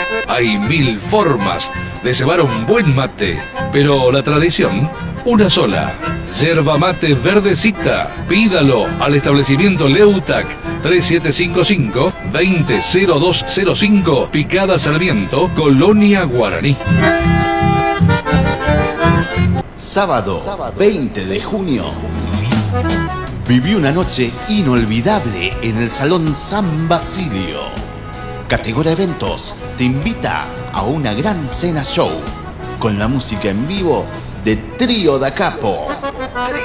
Hay 1000 formas de cebar un buen mate, pero la tradición, una sola. Yerba mate verdecita. Pídalo al establecimiento Leutac 3755-200205, Picada Sarmiento, Colonia Guaraní. Sábado 20 de junio. Viví una noche inolvidable en el Salón San Basilio. Categoría Eventos te invita a una gran cena show con la música en vivo de Trío da Capo.